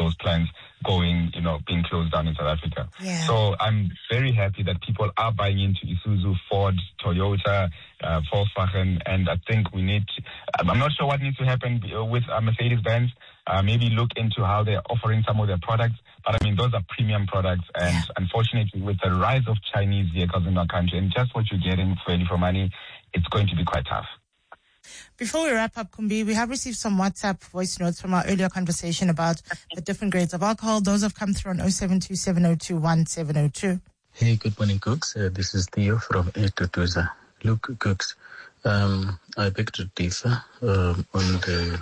those plants being closed down in South Africa. Yeah. So I'm very happy that people are buying into Isuzu, Ford, Toyota, Volkswagen, and I think I'm not sure what needs to happen with Mercedes-Benz. Maybe look into how they're offering some of their products. But I mean, those are premium products. And unfortunately, with the rise of Chinese vehicles in our country and just what you're getting value for money, it's going to be quite tough. Before we wrap up, Kumbi, we have received some WhatsApp voice notes from our earlier conversation about the different grades of alcohol. Those have come through on 0727021702. Hey, good morning, Cooks. This is Theo from Etutuza. Look, Cooks, I beg to differ on the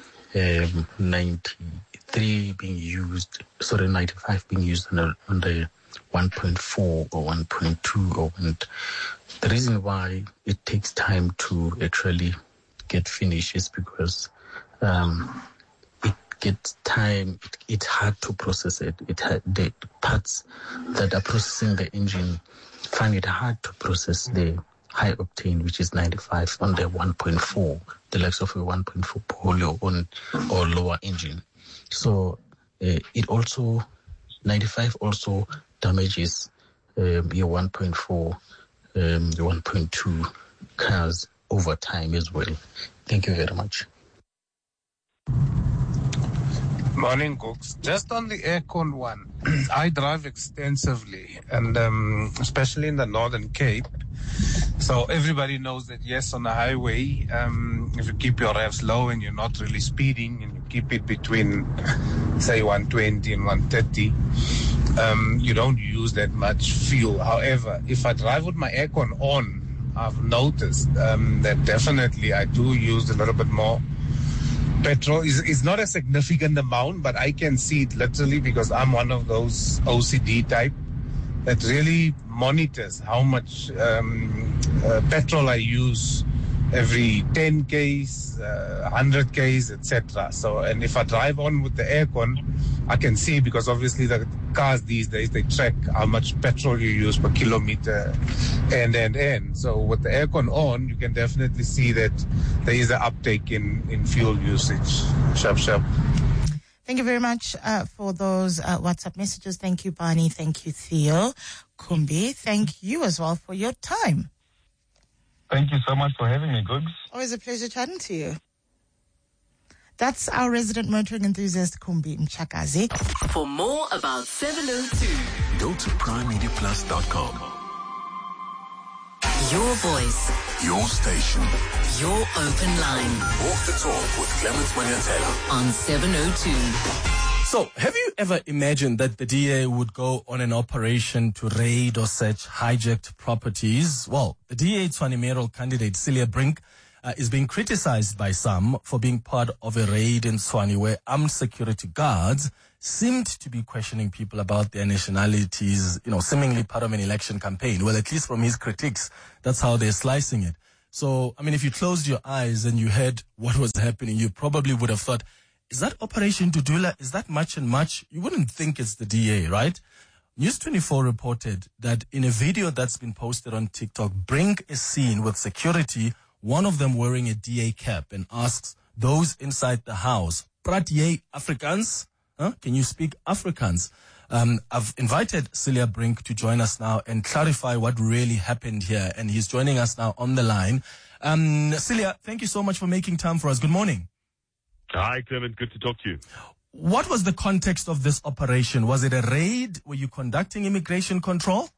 95 being used on the 1.4 or 1.2 the reason why it takes time to actually get finished is because it gets time. It's hard to process it. The parts that are processing the engine find it hard to process the high octane, which is 95 on the 1.4, the likes of a 1.4 Polo or lower engine. So it also 95 also damages your 1.4. The 1.2 cars over time as well. Thank you very much. Morning, Cooks. Just on the aircon one, I drive extensively, and especially in the Northern Cape. So everybody knows that, yes, on the highway, if you keep your revs low and you're not really speeding and you keep it between, say, 120 and 130, you don't use that much fuel. However, if I drive with my aircon on, I've noticed that definitely I do use a little bit more petrol. It's not a significant amount, but I can see it literally because I'm one of those OCD type that really monitors how much petrol I use every 10 Ks, 100 Ks, etc. So, and if I drive on with the aircon, I can see, because obviously the cars these days, they track how much petrol you use per kilometer and. So with the aircon on, you can definitely see that there is an uptake in fuel usage. Sharp. Thank you very much for those WhatsApp messages. Thank you, Barney. Thank you, Theo. Kumbi, thank you as well for your time. Thank you so much for having me, Googs. Always a pleasure chatting to you. That's our resident motoring enthusiast, Kumbi Mchakazi. For more about 702, go to primemediaplus.com. Your voice, your station, your open line. Walk the talk with Clements Manyatela on 702. So, have you ever imagined that the DA would go on an operation to raid or search hijacked properties? Well, the DA Tshwane mayoral candidate Celia Brink is being criticized by some for being part of a raid in Tshwane where armed security guards seemed to be questioning people about their nationalities, seemingly part of an election campaign. Well, at least from his critics, that's how they're slicing it. So, I mean, if you closed your eyes and you heard what was happening, you probably would have thought, is that Operation Dudula? Is that much and much? You wouldn't think it's the DA, right? News 24 reported that in a video that's been posted on TikTok, Brink is seen with security, one of them wearing a DA cap, and asks those inside the house, "Prat ye Afrikaans? Huh? Can you speak Afrikaans?" I've invited Celia Brink to join us now and clarify what really happened here, and he's joining us now on the line. Celia, thank you so much for making time for us. Good morning. Hi, Clement. Good to talk to you. What was the context of this operation? Was it a raid? Were you conducting immigration control?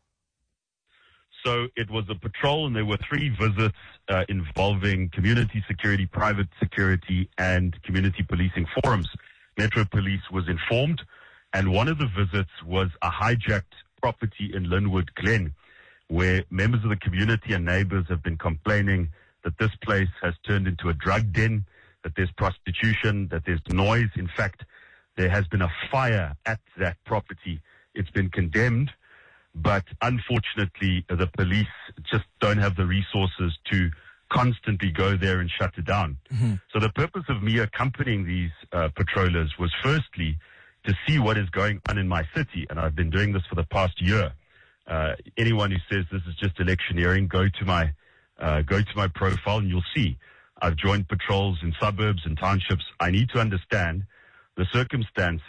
So it was a patrol, and there were 3 visits involving community security, private security, and community policing forums. Metro Police was informed, and one of the visits was a hijacked property in Linwood Glen, where members of the community and neighbors have been complaining that this place has turned into a drug den, that there's prostitution, that there's noise. In fact, there has been a fire at that property. It's been condemned, but unfortunately, the police just don't have the resources to constantly go there and shut it down. Mm-hmm. So the purpose of me accompanying these patrollers was firstly to see what is going on in my city, and I've been doing this for the past year. Anyone who says this is just electioneering, go to my profile and you'll see. I've joined patrols in suburbs and townships. I need to understand the circumstances